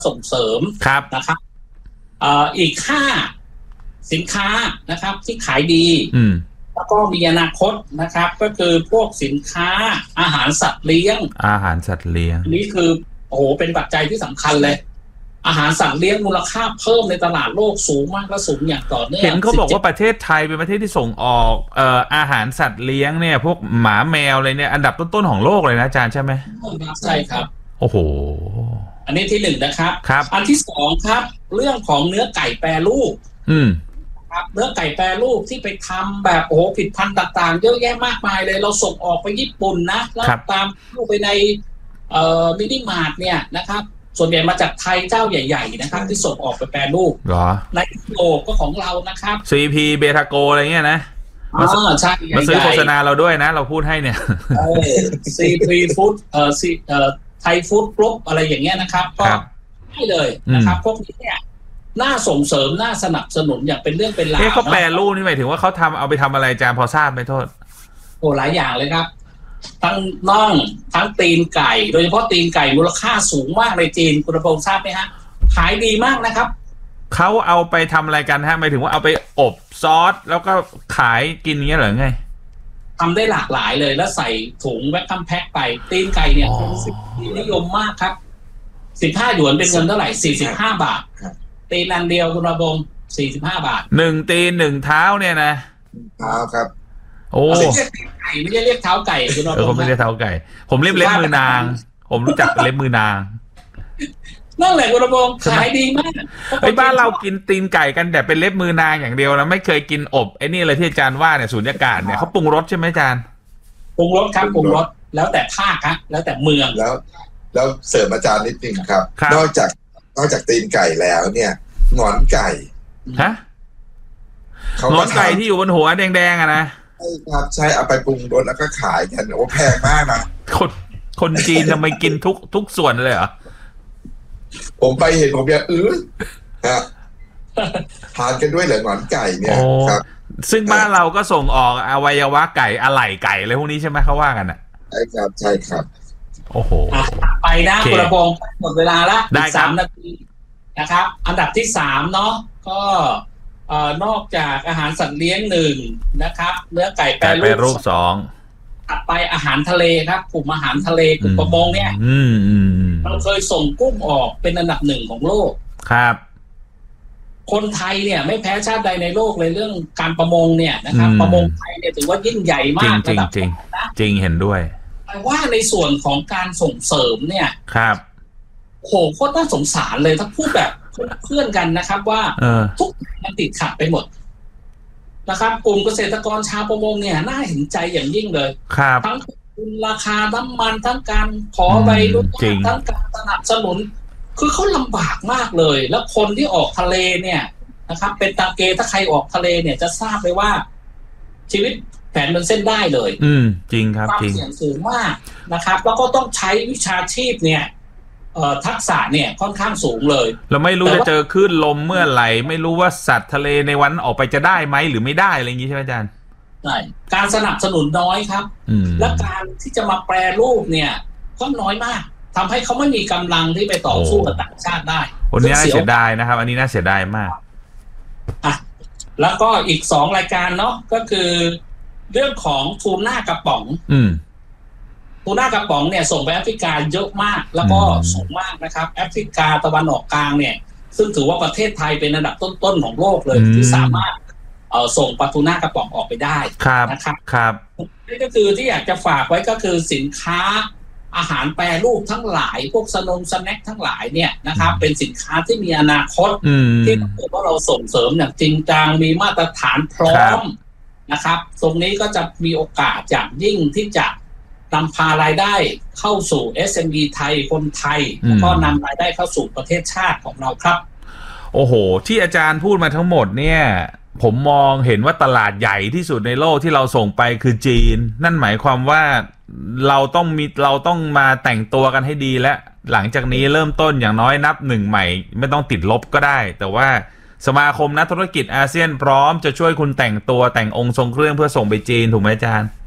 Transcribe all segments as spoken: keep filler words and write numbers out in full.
ส่งเสริมนะครับเอ่ออีกห้าสินค้านะครับที่ขายดีแล้วก็มีอนาคตนะครับก็คือพวกสินค้าอาหารสัตว์เลี้ยงอาหารสัตว์เลี้ยงนี่คือโอ้โหเป็นปัจจัยที่สำคัญเลยอาหารสัตว์เลี้ยงมูลค่าเพิ่มในตลาดโลกสูงมากและสูงอย่างต่อเนื่องเห็นเขาบอกว่าประเทศไทยเป็นประเทศที่ส่งออกเอ่ออาหารสัตว์เลี้ยงเนี่ยพวกหมาแมวอะไรเนี่ยอันดับต้นๆของโลกเลยนะอาจารย์ใช่ไหมใช่ครับโอ้โหอันนี้ที่หนึ่งนะครับครับอันที่สองครับเรื่องของเนื้อไก่แปรรูปอืมครับเนื้อไก่แปรรูปที่ไปทำแบบโอ้โหผิดพันธุ์ต่างๆเยอะแยะมากมายเลยเราส่งออกไปญี่ปุ่นนะแล้วตามเข้าไปในเอ่อมินิมาร์ทเนี่ยนะครับส่วนใหญ่มาจากไทยเจ้าใหญ่ๆนะครับที่ส่งออกไปแปรรูปเหรอในโลกก็ของเรานะครับซี พี เบทาโกอะไรเงี้ยนะมาใช่มาซื้อโฆษณาเราด้วยนะเราพูดให้เนี่ยซี พี ฟู้ดเอ่อซีเอ่อไทยฟู้ดกรุ๊ปอะไรอย่างเงี้ยนะครับก็ให้เลยนะครับพวกนี้เนี่ยน่าส่งเสริมน่าสนับสนุนอย่างเป็นเรื่องเป็นราวเขาแปรรูปนี่หมายถึงว่าเขาทำเอาไปทำอะไรอาจารย์พอทราบไหมโทษโอ้หลายอย่างเลยครับทั้งน่องทั้งตีนไก่โดยเฉพาะตีนไก่มูลค่าสูงมากในจีนคุณพงษ์ทราบไหมฮะขายดีมากนะครับเขาเอาไปทำอะไรกันฮะหมายถึงว่าเอาไปอบซอสแล้วก็ขายกินเงี้ยเหรอไงทำได้หลากหลายเลยแล้วใส่ถุงแวคคัมแพ็คไปตีนไก่เนี่ยนิยมมากครับสิบห้าหยวนเป็นเงินเท่าไหร่สี่สิบห้าบาทตีนอันเดียวคุณระบงสี่สิบห้าบาทหนึ่งตีนหนึ่งเท้าเนี่ยนะเท้าครับโอ้ไม่ใช่ไก่ไม่ใช่เรียกเท้าไก่คุณระบงผมไม่ใช่เท้าไก่ผมเรียกเล็บมือนางผมรู้จักเล็บมือนางนั่นแหละคุณระบงขายดีมากไอ้บ้านเรากินตีนไก่กันแต่เป็นเล็บมือนางอย่างเดียวนะไม่เคยกินอบไอ้นี่อะไรที่อาจารย์ว่าเนี่ยสูญญากาศเนี่ยเขาปรุงรสใช่ไหมอาจารย์ปรุงรสครับปรุงรสแล้วแต่ภาคครับแล้วแต่เมืองแล้วแล้วเสริมอาจารย์นิดนึงครับนอกจากนอกจากตีนไก่แล้วเนี่ยหงอนไก่ฮะหงอนไก่ที่อยู่บนหัวแดงๆอะนะใช่ครับใช่เอาไปปรุงรสแล้วก็ขายกันโอ้แพงมากนะคนคนจีนทำไมกินทุกทุกส่วนเลยเหรอผมไปเห็นผมยังอื้อฮะทานกันด้วยเหรอหงอนไก่เนี่ยครับซึ่งบ้านเราก็ส่งออกอวัยวะไก่อะไหล่ไก่อะไรพวกนี้ใช่ไหมเขาว่ากันอ่ะใช่ครับใช่ครับโอ้โหไปนะคุณระพงษ์หมดเวลาละได้สามนาทีนะครับอันดับที่สามเนาะก็เอ่อนอกจากอาหารสัตว์เลี้ยงหนึ่งนะครับเนื้อไก่แปรรูปสองถัดไปอาหารทะเลครับกลุ่มอาหารทะเลกลุ่มประมงเนี่ยเราเคยส่งกุ้งออกเป็นอันดับหนึ่งของโลกครับคนไทยเนี่ยไม่แพ้ชาติใดในโลกเลยเรื่องการประมงเนี่ยนะครับประมงไทยเนี่ยถือว่ายิ่งใหญ่มากจริงจริงจริงเห็นด้วยแต่ว่าในส่วนของการส่งเสริมเนี่ยครับโหโคตรน่าสงสารเลยถ้าพูดแบบเพื่อนกันนะครับว่าทุกมันติดขัดไปหมดนะครับกลุ่มเกษตรกรชาวประมงเนี่ยน่าเห็นใจอย่างยิ่งเลยทั้งราคาน้ำมันทั้งการขอใบอนุญาตทั้งการสนับสนุนคือเขาลำบากมากเลยแล้วคนที่ออกทะเลเนี่ยนะครับเป็นตาเกถ้าใครออกทะเลเนี่ยจะทราบเลยว่าชีวิตแผนเป็นเส้นได้เลยอืมจริงครับความเสี่ยงสูงมากนะครับแล้วก็ต้องใช้วิชาชีพเนี่ยเอ่อทักษะเนี่ยค่อนข้างสูงเลยเราไม่รู้จะเจอคลื่นลมเมื่อไหร่ไม่รู้ว่าสัตว์ทะเลในวันออกไปจะได้ไหมหรือไม่ได้อะไรอย่างนี้ใช่ไหมอาจารย์ใช่การสนับสนุนน้อยครับและการที่จะมาแปรรูปเนี่ยก็น้อยมากทำให้เขาไม่มีกำลังที่ไปต่อสู้กับต่างชาติได้วันนี้น่าเสียดายนะครับอันนี้น่าเสียดายมากอ่ะแล้วก็อีกสองรายการเนาะก็คือเรื่องของทูน่ากระป๋องอืมทูน่ากระป๋องเนี่ยส่งไปแอฟริกาเยอะมากแล้วก็สูงมากนะครับแอฟริกาตะวันออกกลางเนี่ยซึ่งถือว่าประเทศไทยเป็นอันดับต้นๆของโลกเลยที่สามารถเอ่อส่งปลาทูน่ากระป๋องออกไปได้นะครับครับนี่ก็คือที่อยากจะฝากไว้ก็คือสินค้าอาหารแปรรูปทั้งหลายพวกสนมสแน็คทั้งหลายเนี่ยนะครับเป็นสินค้าที่มีอนาคตที่ถ้าเกิดว่าเราส่งเสริมอย่างจริงจังมีมาตรฐานพร้อมนะครับตรงนี้ก็จะมีโอกาสอย่างยิ่งที่จะนำพารายได้เข้าสู่ เอส เอ็ม อี ไทยคนไทยแล้วก็นำรายได้เข้าสู่ประเทศชาติของเราครับโอ้โหที่อาจารย์พูดมาทั้งหมดเนี่ยผมมองเห็นว่าตลาดใหญ่ที่สุดในโลกที่เราส่งไปคือจีนนั่นหมายความว่าเราต้องมีเราต้องมาแต่งตัวกันให้ดีและหลังจากนี้เริ่มต้นอย่างน้อยนับหนึ่งใหม่ไม่ต้องติดลบก็ได้แต่ว่าสมาคมนักธุรกิจอาเซียนพร้อมจะช่วยคุณแต่งตัวแต่งองค์ทรงเครื่องเพื่อส่งไปจีนถูกไหมอาจารย์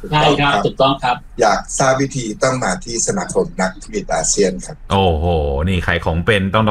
ใช่ครับถูกต้องครับอยากทราบวิธีต้องมาที่สมาคมนักธุรกิจอาเซียนครับโอ้โหนี่ขายของเป็นต้อง